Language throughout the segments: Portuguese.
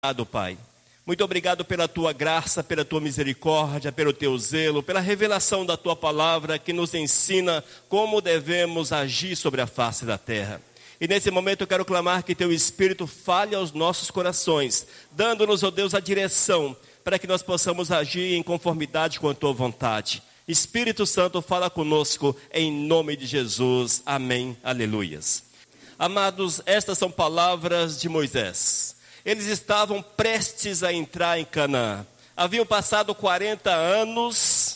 Obrigado, Pai. Muito obrigado pela Tua graça, pela Tua misericórdia, pelo Teu zelo, pela revelação da Tua palavra que nos ensina como devemos agir sobre a face da terra. E nesse momento eu quero clamar que Teu Espírito fale aos nossos corações, dando-nos, ó Deus, a direção para que nós possamos agir em conformidade com a Tua vontade. Espírito Santo, fala conosco em nome de Jesus. Amém. Aleluias. Amados, estas são palavras de Moisés. Eles estavam prestes a entrar em Canaã. Haviam passado 40 anos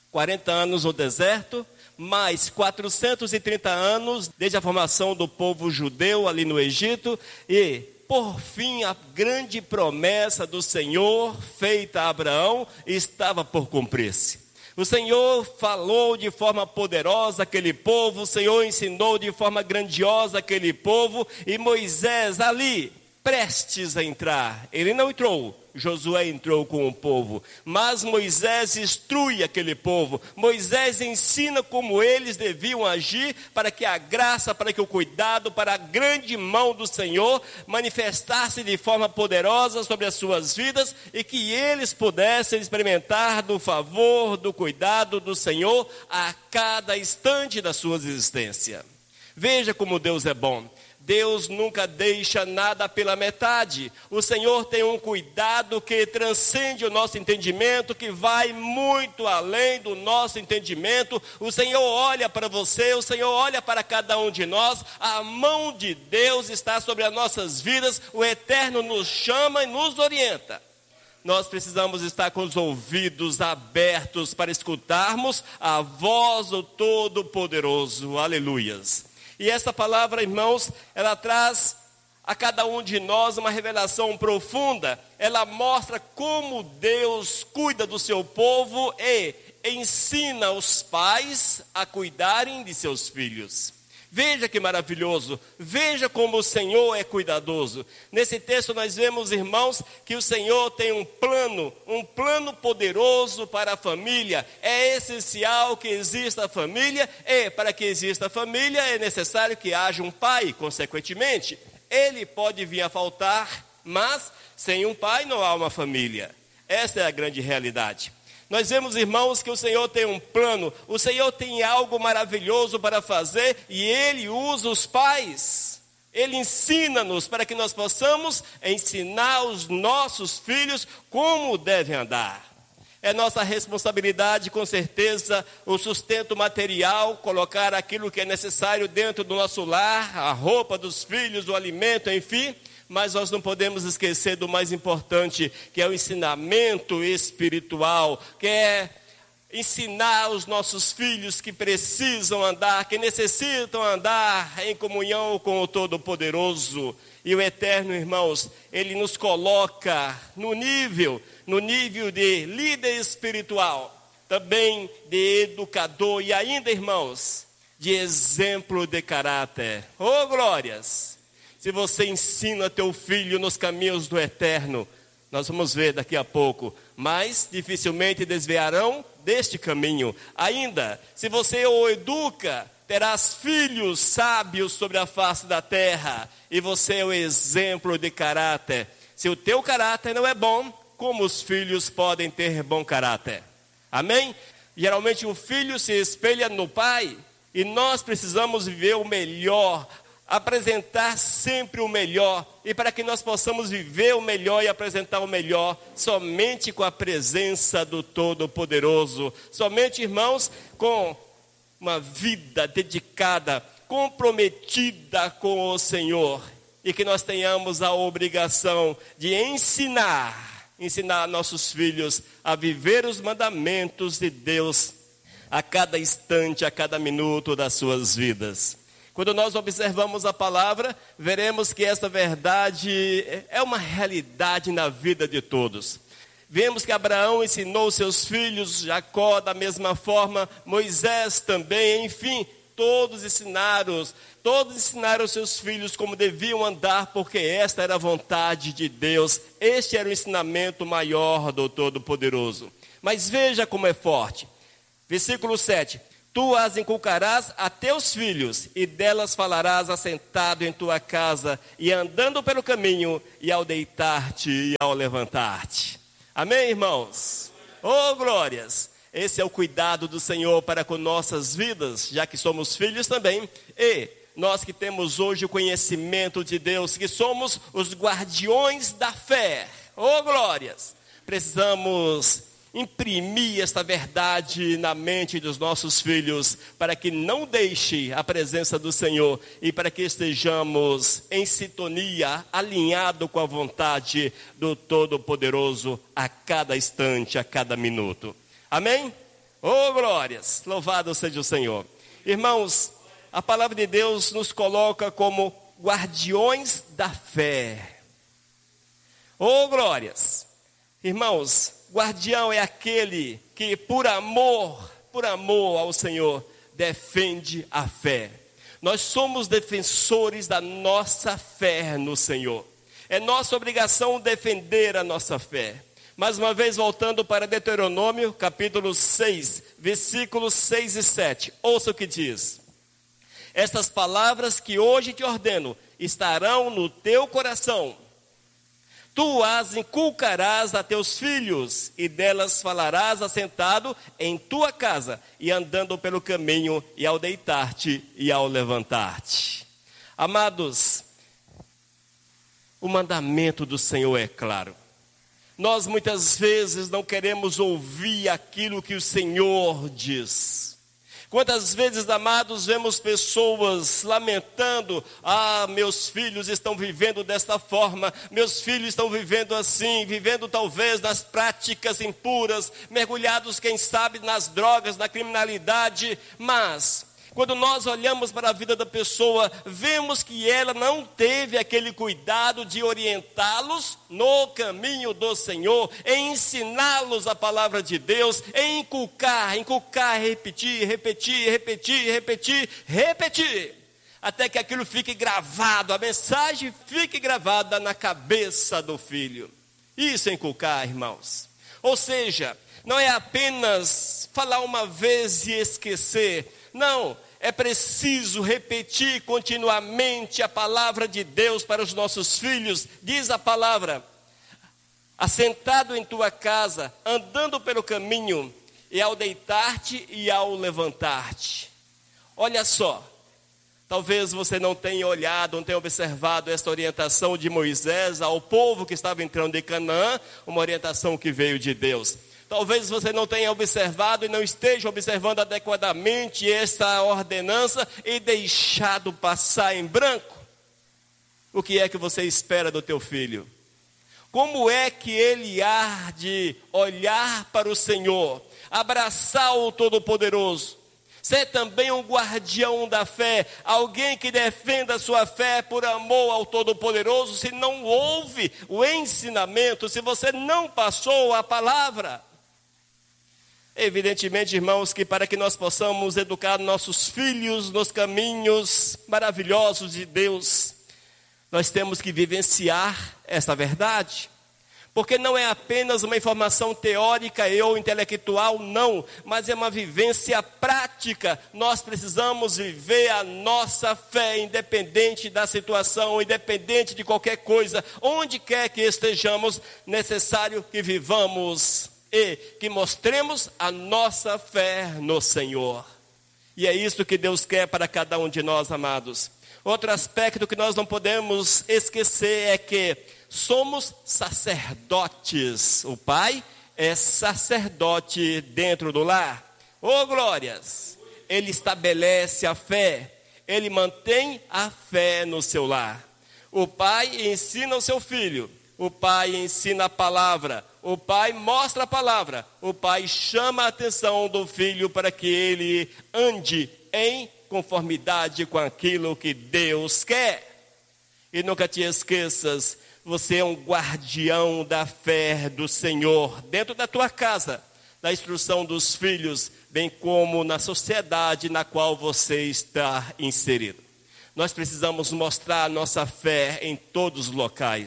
no deserto, mais 430 anos desde a formação do povo judeu ali no Egito. E, por fim, a grande promessa do Senhor feita a Abraão estava por cumprir-se. O Senhor falou de forma poderosa aquele povo, o Senhor ensinou de forma grandiosa aquele povo, e Moisés ali, prestes a entrar, ele não entrou, Josué entrou com o povo, mas Moisés instrui aquele povo, Moisés ensina como eles deviam agir para que a graça, para que o cuidado, para a grande mão do Senhor manifestasse de forma poderosa sobre as suas vidas e que eles pudessem experimentar do favor, do cuidado do Senhor a cada instante da sua existência. Veja como Deus é bom. Deus nunca deixa nada pela metade. O Senhor tem um cuidado que transcende o nosso entendimento, que vai muito além do nosso entendimento. O Senhor olha para você, o Senhor olha para cada um de nós. A mão de Deus está sobre as nossas vidas. O Eterno nos chama e nos orienta. Nós precisamos estar com os ouvidos abertos para escutarmos a voz do Todo-Poderoso. Aleluias. E essa palavra, irmãos, ela traz a cada um de nós uma revelação profunda. Ela mostra como Deus cuida do seu povo e ensina os pais a cuidarem de seus filhos. Veja que maravilhoso, veja como o Senhor é cuidadoso. Nesse texto nós vemos, irmãos, que o Senhor tem um plano poderoso para a família. É essencial que exista a família, e para que exista a família é necessário que haja um pai, consequentemente. Ele pode vir a faltar, mas sem um pai não há uma família. Essa é a grande realidade. Nós vemos, irmãos, que o Senhor tem um plano, o Senhor tem algo maravilhoso para fazer e Ele usa os pais. Ele ensina-nos para que nós possamos ensinar os nossos filhos como devem andar. É nossa responsabilidade, com certeza, o sustento material, colocar aquilo que é necessário dentro do nosso lar, a roupa dos filhos, o alimento, enfim. Mas nós não podemos esquecer do mais importante, que é o ensinamento espiritual, que é ensinar os nossos filhos que precisam andar, que necessitam andar em comunhão com o Todo-Poderoso. E o Eterno, irmãos, Ele nos coloca no nível de líder espiritual, também de educador e ainda, irmãos, de exemplo de caráter. Oh, glórias! Se você ensina teu filho nos caminhos do Eterno, nós vamos ver daqui a pouco, mas dificilmente desviarão deste caminho. Ainda, se você o educa, terás filhos sábios sobre a face da terra, e você é o exemplo de caráter. Se o teu caráter não é bom, como os filhos podem ter bom caráter? Amém? Geralmente o filho se espelha no pai, e nós precisamos viver o melhor, apresentar sempre o melhor, e para que nós possamos viver o melhor e apresentar o melhor, somente com a presença do Todo-Poderoso, somente, irmãos, com uma vida dedicada, comprometida com o Senhor, e que nós tenhamos a obrigação de ensinar nossos filhos a viver os mandamentos de Deus a cada instante, a cada minuto das suas vidas. Quando nós observamos a palavra, veremos que essa verdade é uma realidade na vida de todos. Vemos que Abraão ensinou seus filhos, Jacó da mesma forma, Moisés também, enfim, todos ensinaram seus filhos como deviam andar, porque esta era a vontade de Deus. Este era o ensinamento maior do Todo-Poderoso. Mas veja como é forte. Versículo 7. Tu as inculcarás a teus filhos, e delas falarás assentado em tua casa, e andando pelo caminho, e ao deitar-te e ao levantar-te. Amém, irmãos? Oh, glórias! Esse é o cuidado do Senhor para com nossas vidas, já que somos filhos também, e nós que temos hoje o conhecimento de Deus, que somos os guardiões da fé. Oh, glórias! Precisamos imprimir esta verdade na mente dos nossos filhos, para que não deixe a presença do Senhor e para que estejamos em sintonia, alinhado com a vontade do Todo-Poderoso a cada instante, a cada minuto. Amém? Oh, glórias! Louvado seja o Senhor. Irmãos, a palavra de Deus nos coloca como guardiões da fé. Oh, glórias! Irmãos, guardião é aquele que por amor ao Senhor, defende a fé. Nós somos defensores da nossa fé no Senhor. É nossa obrigação defender a nossa fé. Mais uma vez, voltando para Deuteronômio, capítulo 6, versículos 6 e 7. Ouça o que diz. Estas palavras que hoje te ordeno estarão no teu coração. Tu as inculcarás a teus filhos, e delas falarás assentado em tua casa, e andando pelo caminho, e ao deitar-te e ao levantar-te. Amados, o mandamento do Senhor é claro. Nós muitas vezes não queremos ouvir aquilo que o Senhor diz. Quantas vezes, amados, vemos pessoas lamentando: meus filhos estão vivendo desta forma, meus filhos estão vivendo assim, vivendo talvez nas práticas impuras, mergulhados, quem sabe, nas drogas, na criminalidade. Mas quando nós olhamos para a vida da pessoa, vemos que ela não teve aquele cuidado de orientá-los no caminho do Senhor, em ensiná-los a palavra de Deus, em inculcar, repetir, até que aquilo fique gravado, a mensagem fique gravada na cabeça do filho. Isso é inculcar, irmãos. Ou seja, não é apenas falar uma vez e esquecer. Não, é preciso repetir continuamente a palavra de Deus para os nossos filhos. Diz a palavra: assentado em tua casa, andando pelo caminho, e ao deitar-te e ao levantar-te. Olha só, talvez você não tenha olhado, não tenha observado esta orientação de Moisés ao povo que estava entrando em Canaã, uma orientação que veio de Deus. Talvez você não tenha observado e não esteja observando adequadamente esta ordenança e deixado passar em branco. O que é que você espera do teu filho? Como é que ele há de olhar para o Senhor, abraçar o Todo-Poderoso, ser também um guardião da fé, alguém que defenda a sua fé por amor ao Todo-Poderoso, se não ouve o ensinamento, se você não passou a palavra? Evidentemente, irmãos, que para que nós possamos educar nossos filhos nos caminhos maravilhosos de Deus, nós temos que vivenciar essa verdade. Porque não é apenas uma informação teórica ou intelectual, não, mas é uma vivência prática. Nós precisamos viver a nossa fé, independente da situação, independente de qualquer coisa, onde quer que estejamos, necessário que vivamos e que mostremos a nossa fé no Senhor. E é isso que Deus quer para cada um de nós, amados. Outro aspecto que nós não podemos esquecer é que somos sacerdotes. O pai é sacerdote dentro do lar. Oh, glórias! Ele estabelece a fé, ele mantém a fé no seu lar. O pai ensina o seu filho, o pai ensina a palavra, o pai mostra a palavra, o pai chama a atenção do filho para que ele ande em conformidade com aquilo que Deus quer. E nunca te esqueças, você é um guardião da fé do Senhor, dentro da tua casa, da instrução dos filhos, bem como na sociedade na qual você está inserido. Nós precisamos mostrar a nossa fé em todos os locais.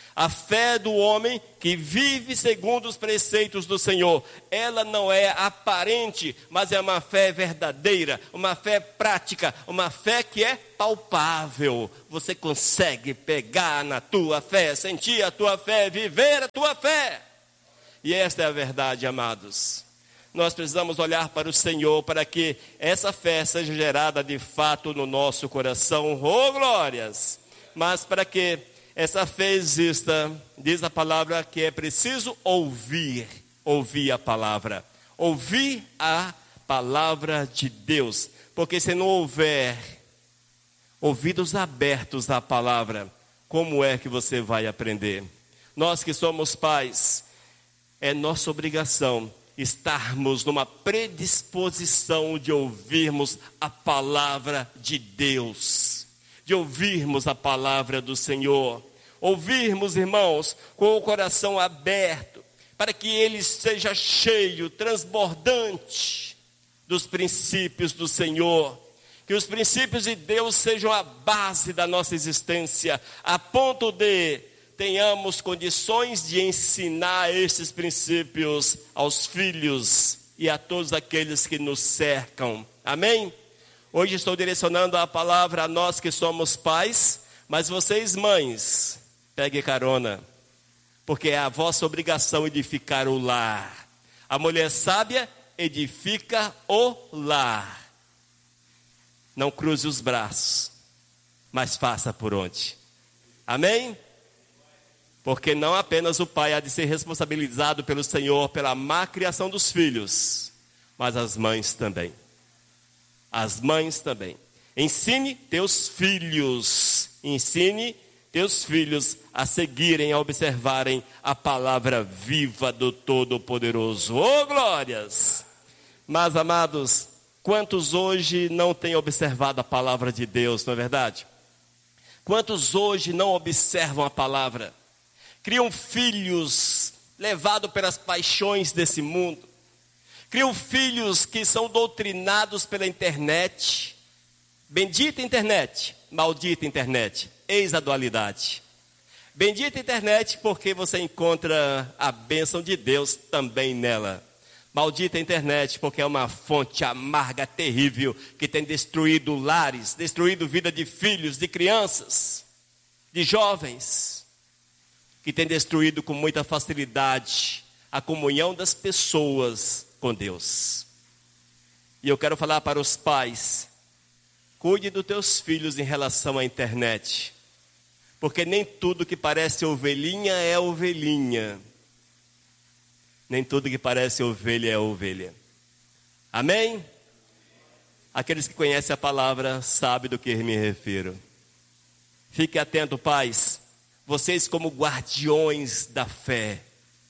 A fé do homem que vive segundo os preceitos do Senhor, ela não é aparente, mas é uma fé verdadeira, uma fé prática, uma fé que é palpável. Você consegue pegar na tua fé, sentir a tua fé, viver a tua fé. E esta é a verdade, amados. Nós precisamos olhar para o Senhor para que essa fé seja gerada de fato no nosso coração. Oh, glórias! Mas para que essa fé exista, diz a palavra que é preciso ouvir a palavra. Ouvir a palavra de Deus. Porque se não houver ouvidos abertos à palavra, como é que você vai aprender? Nós que somos pais, é nossa obrigação estarmos numa predisposição de ouvirmos a palavra de Deus, de ouvirmos a palavra do Senhor, ouvirmos, irmãos, com o coração aberto, para que ele seja cheio, transbordante dos princípios do Senhor, que os princípios de Deus sejam a base da nossa existência, a ponto de tenhamos condições de ensinar esses princípios aos filhos e a todos aqueles que nos cercam. Amém? Hoje estou direcionando a palavra a nós que somos pais, mas vocês, mães, pegue carona, porque é a vossa obrigação edificar o lar. A mulher sábia edifica o lar. Não cruze os braços, mas faça por onde. Amém? Porque não apenas o pai há de ser responsabilizado pelo Senhor pela má criação dos filhos, mas as mães também. As mães também. Ensine teus filhos a seguirem, a observarem a palavra viva do Todo-Poderoso. Oh, glórias! Mas, amados, quantos hoje não têm observado a palavra de Deus, não é verdade? Quantos hoje não observam a palavra? Criam filhos levados pelas paixões desse mundo. Criam filhos que são doutrinados pela internet. Bendita internet, maldita internet. Eis a dualidade. Bendita internet porque você encontra a bênção de Deus também nela. Maldita internet porque é uma fonte amarga, terrível, que tem destruído lares, destruído vida de filhos, de crianças, de jovens, que tem destruído com muita facilidade a comunhão das pessoas com Deus. E eu quero falar para os pais: cuide dos teus filhos em relação à internet, porque nem tudo que parece ovelhinha é ovelhinha, nem tudo que parece ovelha é ovelha. Amém? Aqueles que conhecem a palavra sabem do que me refiro. Fique atento, pais. Vocês, como guardiões da fé,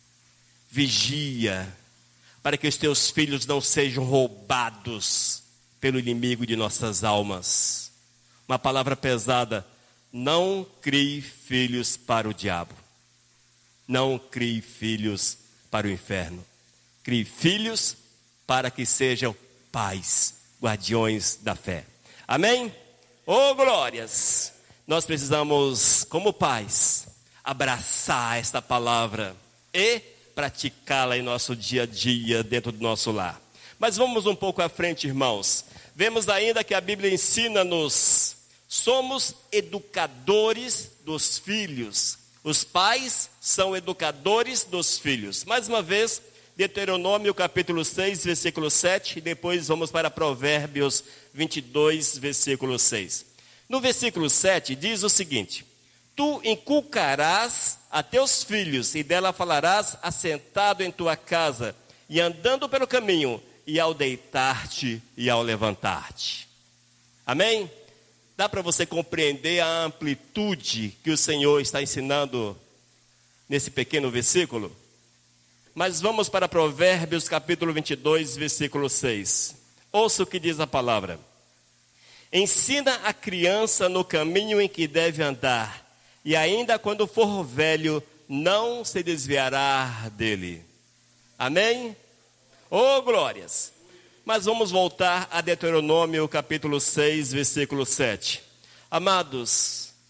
vigia para que os teus filhos não sejam roubados pelo inimigo de nossas almas. Uma palavra pesada: não crie filhos para o diabo. Não crie filhos para o inferno. Crie filhos para que sejam pais, guardiões da fé. Amém? Oh, glórias! Nós precisamos, como pais, abraçar esta palavra e praticá-la em nosso dia a dia, dentro do nosso lar. Mas vamos um pouco à frente, irmãos. Vemos ainda que a Bíblia ensina-nos: somos educadores dos filhos. Os pais são educadores dos filhos. Mais uma vez, Deuteronômio capítulo 6, versículo 7, e depois vamos para Provérbios 22, versículo 6. No versículo 7 diz o seguinte: tu inculcarás a teus filhos, e dela falarás assentado em tua casa, e andando pelo caminho, e ao deitar-te e ao levantar-te. Amém? Dá para você compreender a amplitude que o Senhor está ensinando nesse pequeno versículo? Mas vamos para Provérbios capítulo 22, versículo 6. Ouça o que diz a palavra: ensina a criança no caminho em que deve andar, e ainda quando for velho, não se desviará dele. Amém? Oh, glórias! Mas vamos voltar a Deuteronômio capítulo 6, versículo 7. Amados,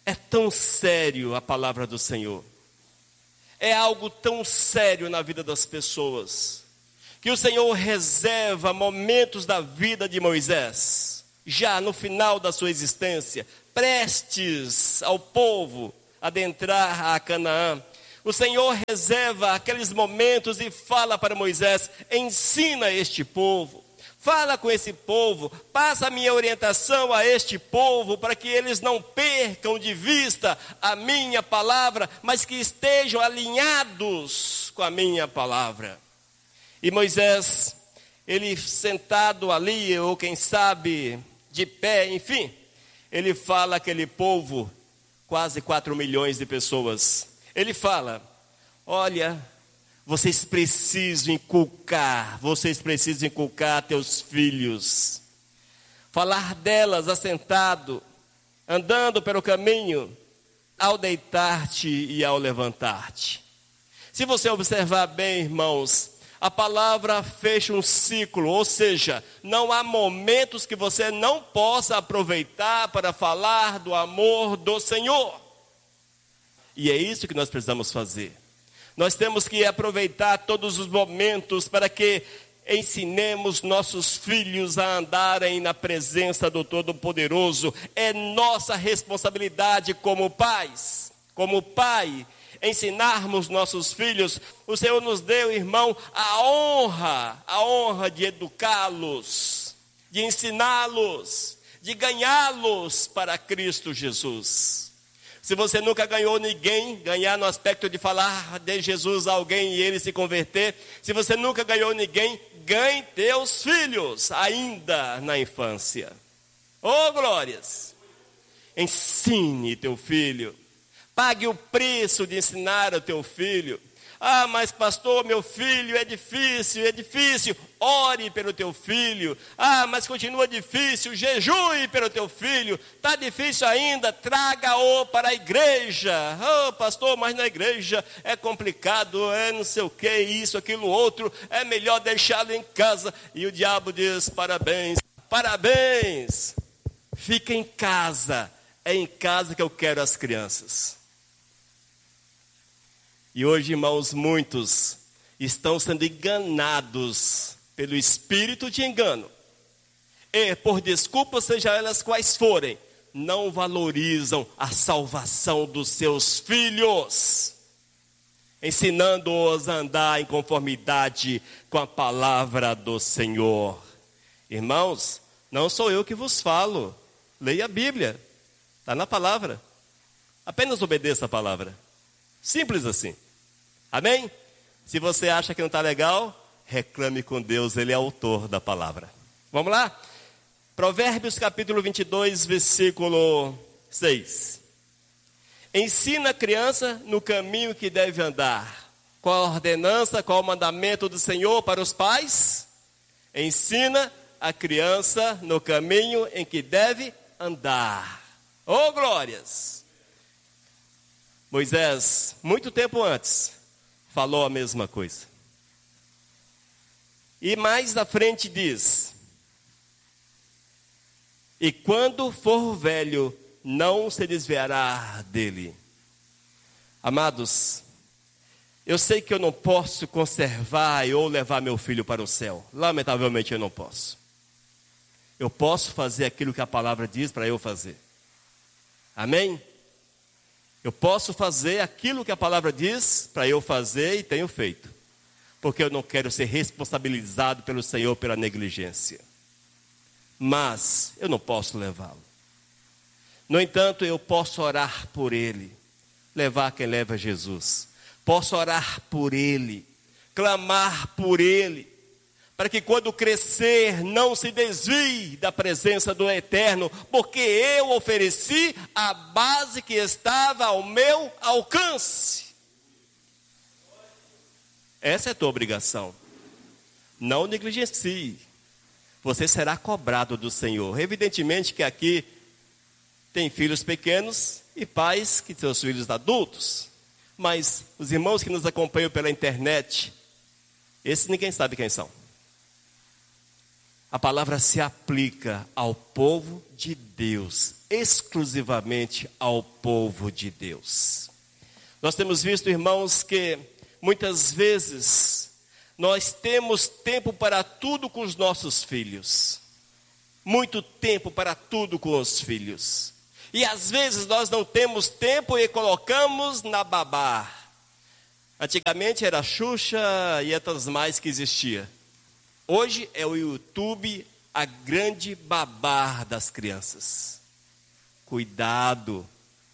É tão sério a palavra do Senhor. É algo tão sério na vida das pessoas, que o Senhor reserva momentos da vida de Moisés, já no final da sua existência, prestes ao povo adentrar a Canaã. O Senhor reserva aqueles momentos e fala para Moisés: ensina este povo, fala com esse povo, passa a minha orientação a este povo, para que eles não percam de vista a minha palavra, mas que estejam alinhados com a minha palavra. E Moisés, ele sentado ali, ou quem sabe de pé, enfim, ele fala àquele povo, quase 4 milhões de pessoas. Ele fala: olha, vocês precisam inculcar teus filhos, falar delas assentado, andando pelo caminho, ao deitar-te e ao levantar-te. Se você observar bem, irmãos, a palavra fecha um ciclo, ou seja, não há momentos que você não possa aproveitar para falar do amor do Senhor. E é isso que nós precisamos fazer. Nós temos que aproveitar todos os momentos para que ensinemos nossos filhos a andarem na presença do Todo-Poderoso. É nossa responsabilidade como pais, como pai, ensinarmos nossos filhos. O Senhor nos deu, irmão, a honra de educá-los, de ensiná-los, de ganhá-los para Cristo Jesus. Se você nunca ganhou ninguém, ganhar no aspecto de falar de Jesus a alguém e ele se converter. Se você nunca ganhou ninguém, ganhe teus filhos ainda na infância. Oh, glórias! Ensine teu filho. Pague o preço de ensinar o teu filho. Ah, mas pastor, meu filho é difícil. Ore pelo teu filho. Ah, mas continua difícil, jejue pelo teu filho. Está difícil ainda, traga-o para a igreja. Oh, pastor, mas na igreja é complicado, é não sei o que, isso, aquilo, outro. É melhor deixá-lo em casa. E o diabo diz: parabéns, fica em casa. É em casa que eu quero as crianças. E hoje, irmãos, muitos estão sendo enganados pelo espírito de engano. E, por desculpas, seja elas quais forem, não valorizam a salvação dos seus filhos, ensinando-os a andar em conformidade com a palavra do Senhor. Irmãos, não sou eu que vos falo. Leia a Bíblia, está na palavra. Apenas obedeça a palavra. Simples assim. Amém? Se você acha que não está legal, reclame com Deus, Ele é autor da palavra. Vamos lá? Provérbios capítulo 22, versículo 6. Ensina a criança no caminho que deve andar. Qual a ordenança, qual o mandamento do Senhor para os pais? Ensina a criança no caminho em que deve andar. Oh, glórias! Moisés, muito tempo antes, falou a mesma coisa. E mais à frente diz: e quando for velho, não se desviará dele. Amados, eu sei que eu não posso conservar ou levar meu filho para o céu. Lamentavelmente eu não posso. Eu posso fazer aquilo que a palavra diz para eu fazer. Amém? Eu posso fazer aquilo que a palavra diz para eu fazer e tenho feito. Porque eu não quero ser responsabilizado pelo Senhor pela negligência. Mas eu não posso levá-lo. No entanto, eu posso orar por ele. Levar quem leva Jesus. Posso orar por ele. Clamar por ele. Para que quando crescer não se desvie da presença do Eterno, porque eu ofereci a base que estava ao meu alcance. Essa é a tua obrigação. Não negligencie. Você será cobrado do Senhor. Evidentemente que aqui tem filhos pequenos e pais que são filhos adultos. Mas os irmãos que nos acompanham pela internet, esses ninguém sabe quem são. A palavra se aplica ao povo de Deus, exclusivamente ao povo de Deus. Nós temos visto, irmãos, que muitas vezes nós temos tempo para tudo com os nossos filhos. Muito tempo para tudo com os filhos. E às vezes nós não temos tempo e colocamos na babá. Antigamente era a Xuxa e outras mais que existia. Hoje é o YouTube a grande babá das crianças. Cuidado.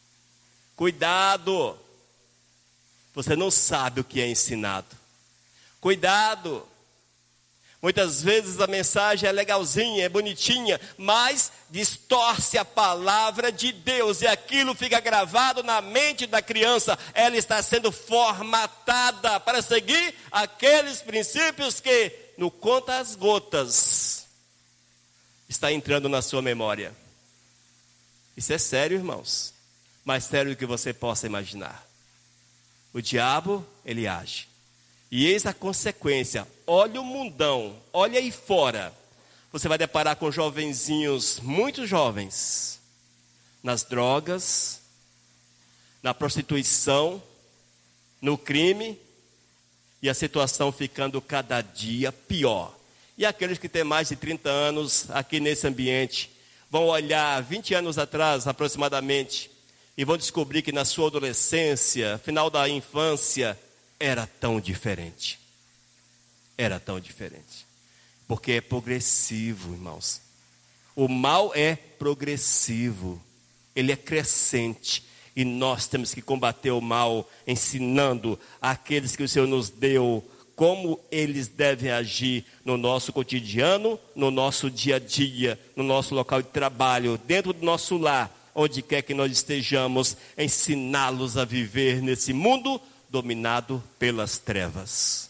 Cuidado. Você não sabe o que é ensinado. Cuidado. Muitas vezes a mensagem é legalzinha, é bonitinha, mas distorce a palavra de Deus e aquilo fica gravado na mente da criança. Ela está sendo formatada para seguir aqueles princípios que, no conta-as-gotas, está entrando na sua memória. Isso é sério, irmãos, mais sério do que você possa imaginar. O diabo, ele age. E eis a consequência. Olha o mundão, olha aí fora. Você vai deparar com jovenzinhos, muito jovens, nas drogas, na prostituição, no crime, e a situação ficando cada dia pior. E aqueles que têm mais de 30 anos aqui nesse ambiente, vão olhar 20 anos atrás aproximadamente, e vão descobrir que na sua adolescência, final da infância, era tão diferente. Era tão diferente. Porque é progressivo, irmãos. O mal é progressivo. Ele é crescente. E nós temos que combater o mal, ensinando àqueles que o Senhor nos deu como eles devem agir no nosso cotidiano, no nosso dia a dia, no nosso local de trabalho, dentro do nosso lar, onde quer que nós estejamos, ensiná-los a viver nesse mundo dominado pelas trevas.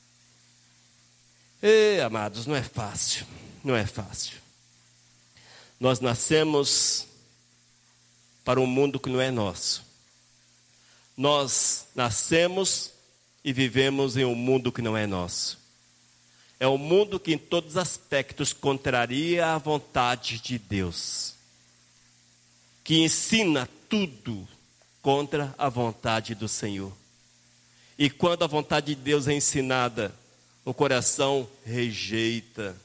Amados, não é fácil, não é fácil. Nós nascemos para um mundo que não é nosso. Nós nascemos e vivemos em um mundo que não é nosso. É um mundo que em todos os aspectos contraria a vontade de Deus, que ensina tudo contra a vontade do Senhor. E quando a vontade de Deus é ensinada, o coração rejeita.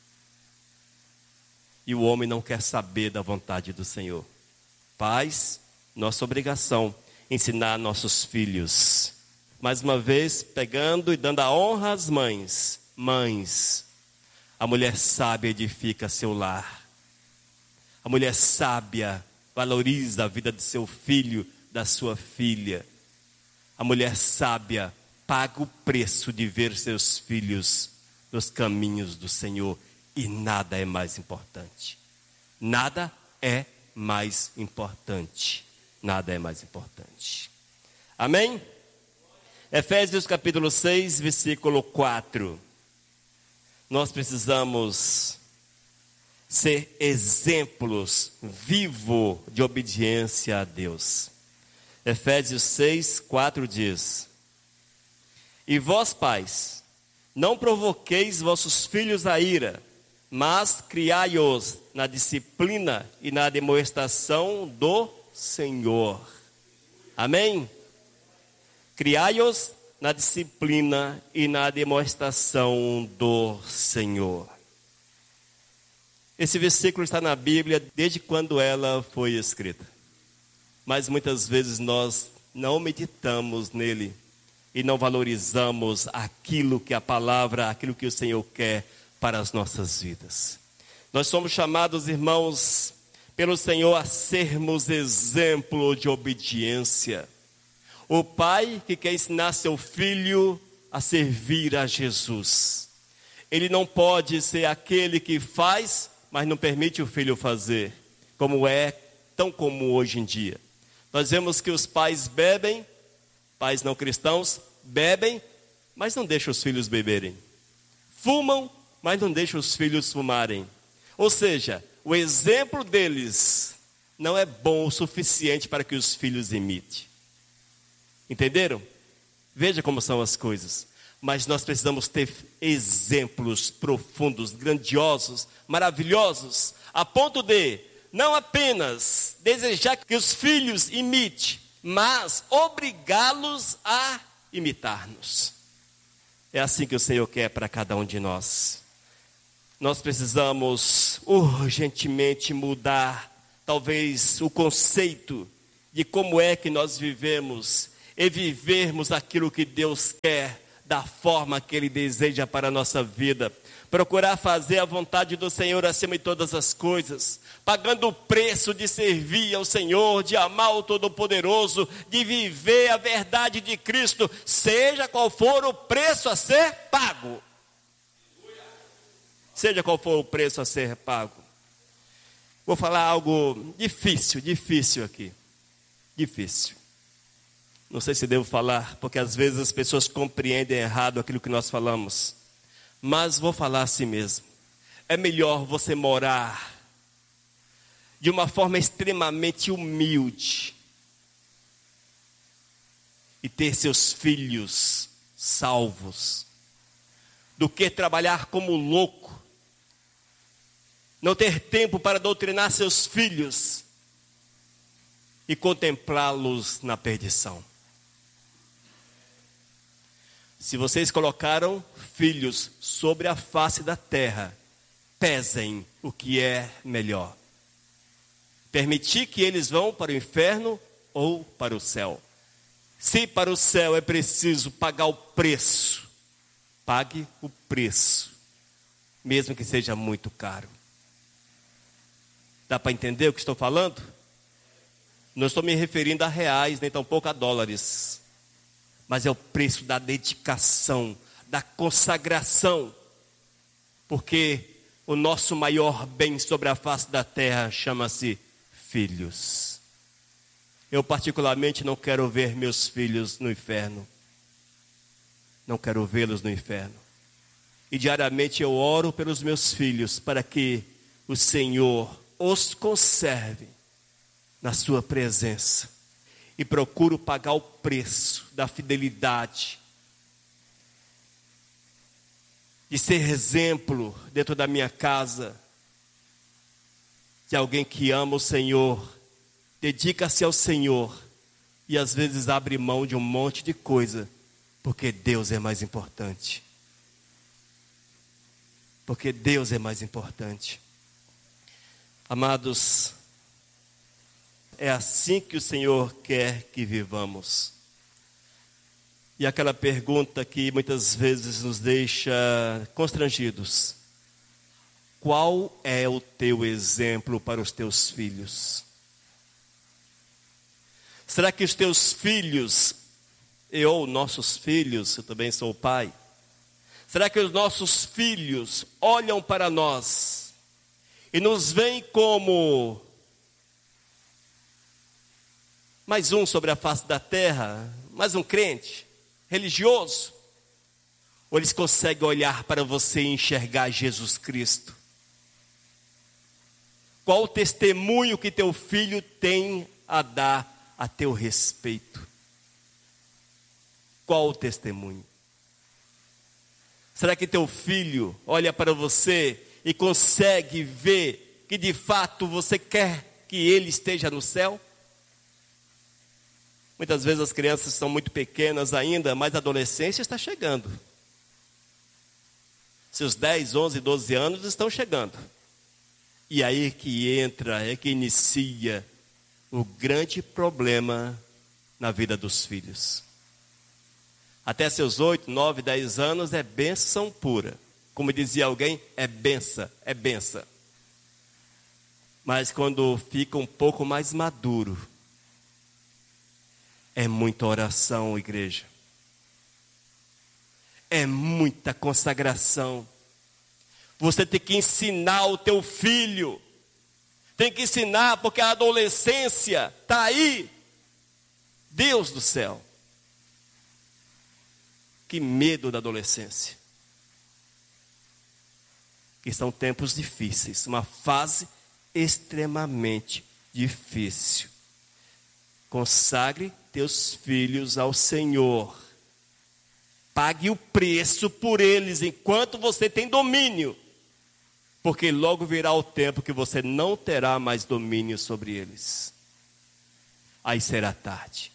E o homem não quer saber da vontade do Senhor. Pais, nossa obrigação, ensinar nossos filhos. Mais uma vez, pegando e dando a honra às mães. Mães, a mulher sábia edifica seu lar. A mulher sábia valoriza a vida do seu filho, da sua filha. A mulher sábia paga o preço de ver seus filhos nos caminhos do Senhor. E nada é mais importante. Nada é mais importante. Nada é mais importante. Amém? Efésios capítulo 6, versículo 4. Nós precisamos ser exemplos vivos de obediência a Deus. Efésios 6, 4 diz: E vós, pais, não provoqueis vossos filhos a ira, mas criai-os na disciplina e na demonstração do Senhor. Amém? Criai-os na disciplina e na demonstração do Senhor. Esse versículo está na Bíblia desde quando ela foi escrita. Mas muitas vezes nós não meditamos nele e não valorizamos aquilo que a palavra, aquilo que o Senhor quer para as nossas vidas. Nós somos chamados, irmãos, pelo Senhor a sermos exemplo de obediência. O pai que quer ensinar seu filho a servir a Jesus. Ele não pode ser aquele que faz, mas não permite o filho fazer, como é tão comum hoje em dia. Nós vemos que os pais bebem, pais não cristãos bebem, mas não deixam os filhos beberem. Fumam, mas não deixam os filhos fumarem. Ou seja, o exemplo deles não é bom o suficiente para que os filhos imitem. Entenderam? Veja como são as coisas. Mas nós precisamos ter exemplos profundos, grandiosos, maravilhosos, a ponto de não apenas desejar que os filhos imitem, mas obrigá-los a imitar-nos. É assim que o Senhor quer para cada um de nós. Nós precisamos urgentemente mudar, talvez, o conceito de como é que nós vivemos e vivermos aquilo que Deus quer, da forma que Ele deseja para a nossa vida. Procurar fazer a vontade do Senhor acima de todas as coisas, pagando o preço de servir ao Senhor, de amar o Todo-Poderoso, de viver a verdade de Cristo, seja qual for o preço a ser pago. Seja qual for o preço a ser pago. Vou falar algo difícil aqui. Difícil. Não sei se devo falar, porque às vezes as pessoas compreendem errado aquilo que nós falamos. Mas vou falar assim mesmo. É melhor você morar de uma forma extremamente humilde e ter seus filhos salvos, do que trabalhar como louco, não ter tempo para doutrinar seus filhos e contemplá-los na perdição. Se vocês colocaram filhos sobre a face da terra, pesem o que é melhor. Permitir que eles vão para o inferno ou para o céu. Se para o céu é preciso pagar o preço, pague o preço, mesmo que seja muito caro. Dá para entender o que estou falando? Não estou me referindo a reais, nem tampouco a dólares. Mas é o preço da dedicação, da consagração. Porque o nosso maior bem sobre a face da terra chama-se filhos. Eu particularmente não quero ver meus filhos no inferno. Não quero vê-los no inferno. E diariamente eu oro pelos meus filhos para que o Senhor os conserve na sua presença. E procuro pagar o preço da fidelidade, de ser exemplo dentro da minha casa, de alguém que ama o Senhor, dedica-se ao Senhor, e às vezes abre mão de um monte de coisa, porque Deus é mais importante. Porque Deus é mais importante. Amados, é assim que o Senhor quer que vivamos. E aquela pergunta que muitas vezes nos deixa constrangidos: qual é o teu exemplo para os teus filhos? Será que os teus filhos, ou nossos filhos, eu também sou pai, será que os nossos filhos olham para nós e nos veem como mais um sobre a face da terra, mais um crente, religioso? Ou eles conseguem olhar para você e enxergar Jesus Cristo? Qual o testemunho que teu filho tem a dar a teu respeito? Qual o testemunho? Será que teu filho olha para você e consegue ver que de fato você quer que ele esteja no céu? Muitas vezes as crianças são muito pequenas ainda, mas a adolescência está chegando. Seus 10, 11, 12 anos estão chegando. E aí que entra, é que inicia o grande problema na vida dos filhos. Até seus 8, 9, 10 anos é bênção pura. Como dizia alguém, é benção, é benção. Mas quando fica um pouco mais maduro, é muita oração, igreja. É muita consagração. Você tem que ensinar o teu filho. Tem que ensinar, porque a adolescência está aí. Deus do céu. Que medo da adolescência. Que são tempos difíceis. Uma fase extremamente difícil. Consagre teus filhos ao Senhor. Pague o preço por eles enquanto você tem domínio. Porque logo virá o tempo que você não terá mais domínio sobre eles. Aí será tarde.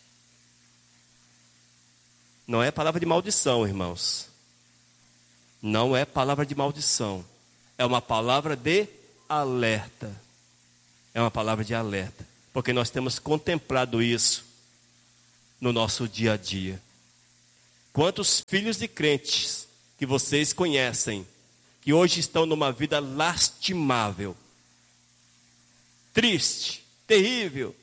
Não é palavra de maldição, irmãos. Não é palavra de maldição. É uma palavra de alerta. É uma palavra de alerta. Porque nós temos contemplado isso no nosso dia a dia. Quantos filhos de crentes que vocês conhecem, que hoje estão numa vida lastimável, triste, terrível.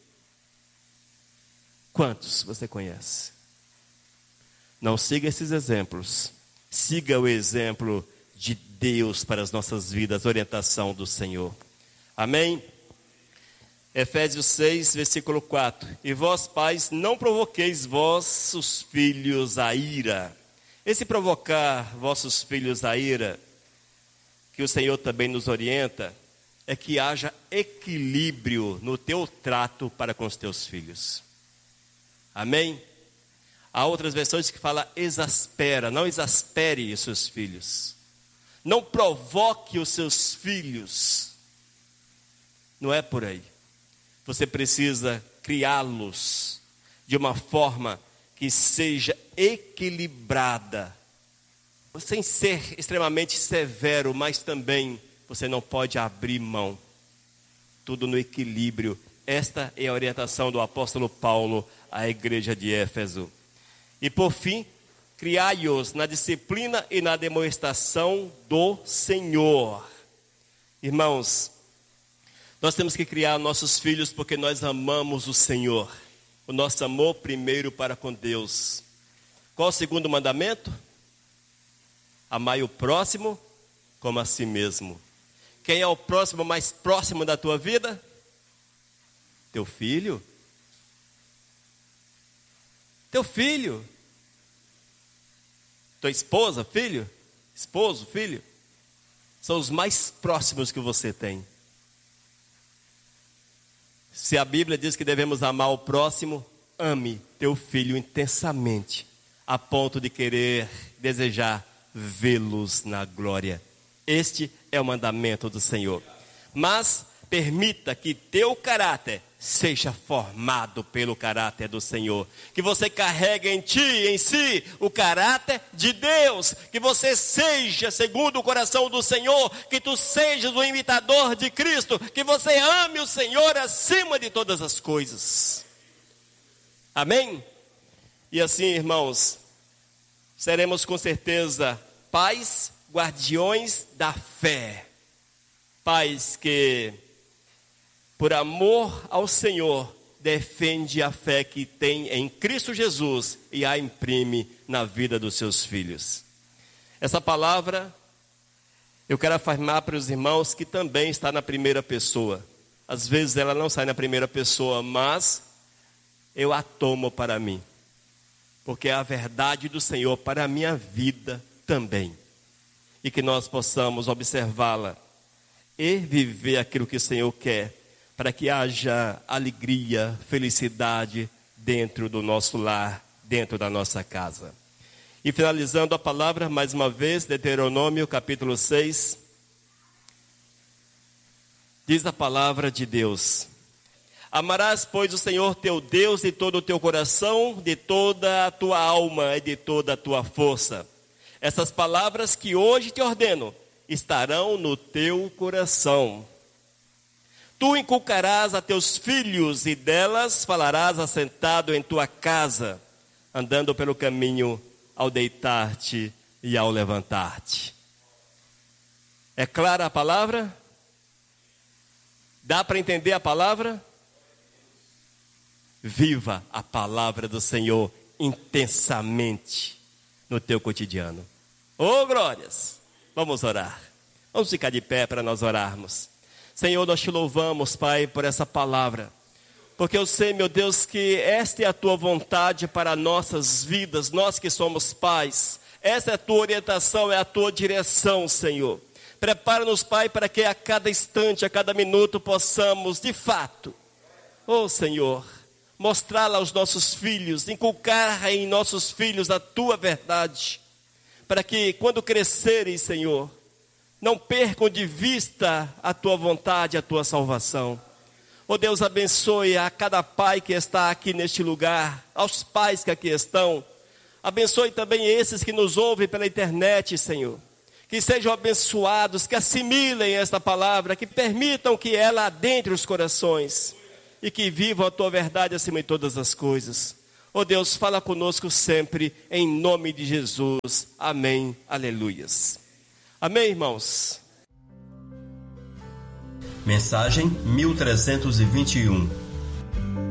Quantos você conhece? Não siga esses exemplos. Siga o exemplo de Deus para as nossas vidas, orientação do Senhor. Amém? Efésios 6, versículo 4. E vós, pais, não provoqueis vossos filhos à ira. Esse provocar vossos filhos à ira, que o Senhor também nos orienta, é que haja equilíbrio no teu trato para com os teus filhos. Amém? Há outras versões que falam exaspera. Não exaspere os seus filhos. Não provoque os seus filhos. Não é por aí. Você precisa criá-los de uma forma que seja equilibrada. Sem ser extremamente severo, mas também você não pode abrir mão. Tudo no equilíbrio. Esta é a orientação do apóstolo Paulo à igreja de Éfeso. E por fim, criai-os na disciplina e na demonstração do Senhor. Irmãos, nós temos que criar nossos filhos porque nós amamos o Senhor. O nosso amor primeiro para com Deus. Qual o segundo mandamento? Amai o próximo como a si mesmo. Quem é o próximo mais próximo da tua vida? Teu filho. Teu filho. Tua esposa, filho. Esposo, filho. São os mais próximos que você tem. Se a Bíblia diz que devemos amar o próximo, ame teu filho intensamente, a ponto de querer, desejar vê-los na glória. Este é o mandamento do Senhor. Mas permita que teu caráter seja formado pelo caráter do Senhor. Que você carregue em ti, em si, o caráter de Deus. Que você seja segundo o coração do Senhor. Que tu sejas o imitador de Cristo. Que você ame o Senhor acima de todas as coisas. Amém? E assim, irmãos, seremos com certeza pais, guardiões da fé. Pais que, por amor ao Senhor, defende a fé que tem em Cristo Jesus e a imprime na vida dos seus filhos. Essa palavra, eu quero afirmar para os irmãos que também está na primeira pessoa. Às vezes ela não sai na primeira pessoa, mas eu a tomo para mim. Porque é a verdade do Senhor para a minha vida também. E que nós possamos observá-la e viver aquilo que o Senhor quer, para que haja alegria, felicidade dentro do nosso lar, dentro da nossa casa. E finalizando a palavra, mais uma vez, Deuteronômio capítulo 6, diz a palavra de Deus: amarás, pois, o Senhor teu Deus de todo o teu coração, de toda a tua alma e de toda a tua força. Essas palavras que hoje te ordeno estarão no teu coração. Tu inculcarás a teus filhos e delas falarás assentado em tua casa, andando pelo caminho ao deitar-te e ao levantar-te. É clara a palavra? Dá para entender a palavra? Viva a palavra do Senhor intensamente no teu cotidiano. Oh, glórias! Vamos orar. Vamos ficar de pé para nós orarmos. Senhor, nós te louvamos, Pai, por essa palavra. Porque eu sei, meu Deus, que esta é a tua vontade para nossas vidas, nós que somos pais. Essa é a tua orientação, é a tua direção, Senhor. Prepara-nos, Pai, para que a cada instante, a cada minuto possamos, de fato, oh Senhor, mostrá-la aos nossos filhos, inculcar em nossos filhos a tua verdade. para que quando crescerem, Senhor, não percam de vista a tua vontade, a tua salvação. Ó Deus, abençoe a cada pai que está aqui neste lugar, aos pais que aqui estão. Abençoe também esses que nos ouvem pela internet, Senhor. Que sejam abençoados, que assimilem esta palavra, que permitam que ela adentre os corações e que vivam a tua verdade acima de todas as coisas. Ó Deus, fala conosco sempre, em nome de Jesus. Amém. Aleluias. Amém, irmãos? Mensagem 1321.